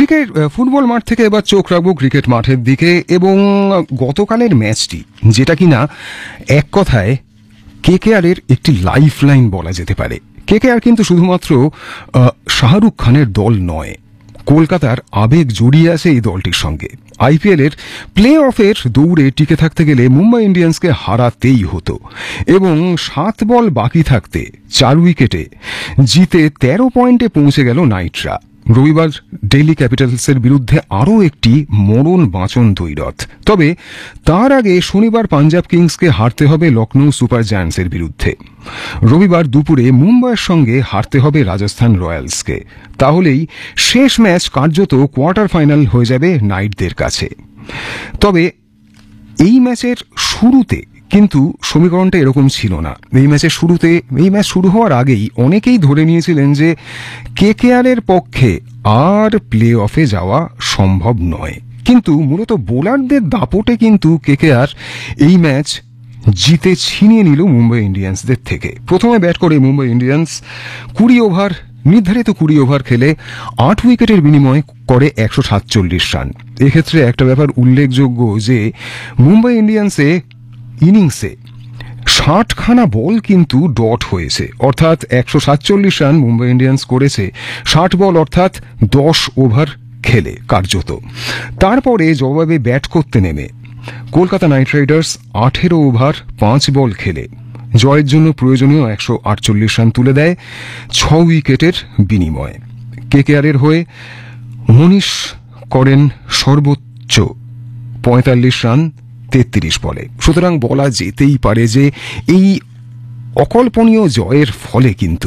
Cricket football মাঠ থেকে এবার চোখ রাখবো ক্রিকেট মাঠের দিকে এবং গতকালের ম্যাচটি যেটা কিনা এক কথায় কেকেআরের একটি লাইফ লাইন বলা যেতে পারে। কেকেআর কিন্তু শুধুমাত্র শাহরুখ খানের দল নয়, কলকাতার আবেগ জড়িয়ে আছে এই দলটির সঙ্গে। আইপিএল এর প্লে অফের দৌড়ে টিকে থাকতে গেলে মুম্বাই ইন্ডিয়ান্সকে হারাতেই হতো এবং 7 বল বাকি থাকতে 4 উইকেটে জিতে 13 পয়েন্টে পৌঁছে গেল নাইটরা। রবিবার দিল্লি ক্যাপিটালসের বিরুদ্ধে আরও একটি মরণ বাঁচন দ্বৈরথ। তবে তার আগে শনিবার পাঞ্জাব কিংসকে হারতে হবে লখনৌ সুপার জায়ান্টসের বিরুদ্ধে। রবিবার দুপুরে মুম্বাইয়ের সঙ্গে হারতে হবে রাজস্থান রয়্যালসকে। তাহলেই শেষ ম্যাচ কার্যত কোয়ার্টার ফাইনাল হয়ে যাবে নাইটদের কাছে। তবে এই ম্যাচের শুরুতে কিন্তু সমীকরণটা এরকম ছিল না। এই ম্যাচ শুরু হওয়ার আগেই অনেকেই ধরে নিয়েছিলেন যে কেকেআরের পক্ষে আর প্লে অফে যাওয়া সম্ভব নয়, কিন্তু মূলত বোলারদের দাপটে কিন্তু কেকেআর এই ম্যাচ জিতে ছিনিয়ে নিল মুম্বাই ইন্ডিয়ান্সদের থেকে। প্রথমে ব্যাট করে মুম্বাই ইন্ডিয়ান্স নির্ধারিত 20 ওভার খেলে 8 উইকেটের বিনিময়ে করে 147 রান। এক্ষেত্রে একটা ব্যাপার উল্লেখযোগ্য যে মুম্বাই ইনিংসে 60খানা বল কিন্তু ডট হয়েছে, অর্থাৎ 147 রান মুম্বাই ইন্ডিয়ান্স করেছে 60 বল অর্থাৎ 10 ওভার খেলে কার্যত। তারপরে জবাবে ব্যাট করতে নেমে কলকাতা নাইট রাইডার্স 18 ওভার 5 বল খেলে জয়ের জন্য প্রয়োজনীয় 148 রান তুলে দেয় 6 উইকেটের বিনিময়ে। কেকেআরের হয়ে মনীষ করেন সর্বোচ্চ 45 রান 33 বলে। সুতরাং বলা যেতেই পারে যে এই অকল্পনীয় জয়ের ফলে কিন্তু